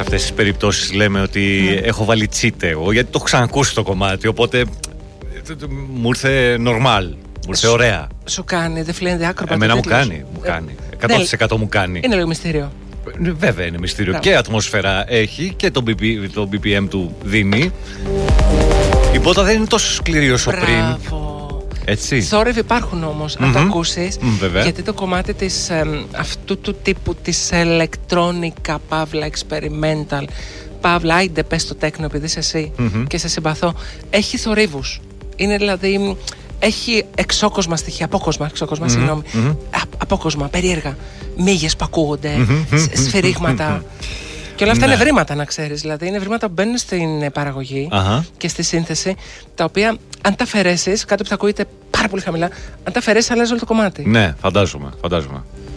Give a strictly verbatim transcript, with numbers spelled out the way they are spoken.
αυτές τις περιπτώσεις λέμε ότι mm. έχω βάλει τσίτε εγώ, γιατί το έχω ξανακούσει το κομμάτι, οπότε μου ήρθε normal, μου ήρθε σου, ωραία. Σου κάνει, δεν φλένεται άκρο. Εμένα μου κάνει, μου κάνει, εκατό τοις εκατό μου κάνει. Είναι λίγο μυστήριο. Βέβαια είναι μυστήριο. Yeah. Και ατμόσφαιρα έχει και το, μπι πι, το μπι πι εμ του δίνει. Η πότα δεν είναι τόσο σκληρή όσο πριν. Έτσι. Θόρυβοι υπάρχουν όμως, mm-hmm. αν το ακούσεις, mm, γιατί το κομμάτι της, ε, αυτού του τύπου της electronica, παύλα experimental, παύλα άιντε πες το τέκνο επειδή είσαι εσύ mm-hmm. και σε συμπαθώ, έχει θορύβους. Είναι δηλαδή, έχει εξώκοσμα στοιχεία, απόκοσμα, εξώκοσμα, mm-hmm. συγγνώμη, mm-hmm. Α, απόκοσμα, περίεργα, μύγες που ακούγονται, mm-hmm. σφυρίγματα. Και όλα αυτά ναι. είναι βρήματα, να ξέρεις. Δηλαδή, είναι βρήματα που μπαίνουν στην παραγωγή uh-huh. και στη σύνθεση, τα οποία, αν τα αφαιρέσεις, κάτι που θα ακούγεται πάρα πολύ χαμηλά, αν τα αφαιρέσεις, αλλάζει όλο το κομμάτι. Ναι, φαντάζομαι, φαντάζομαι.